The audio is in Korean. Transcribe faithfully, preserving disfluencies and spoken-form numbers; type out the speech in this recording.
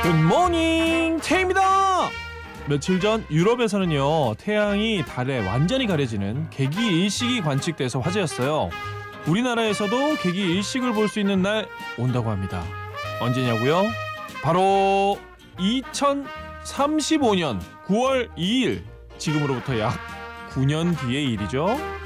굿모닝 태입니다. 며칠 전 유럽에서는요 태양이 달에 완전히 가려지는 개기일식이 관측돼서 화제였어요. 우리나라에서도 개기일식을 볼 수 있는 날 온다고 합니다. 언제냐고요? 바로 이천삼십오 년 구월 이일, 지금으로부터 약 구 년 뒤의 일이죠.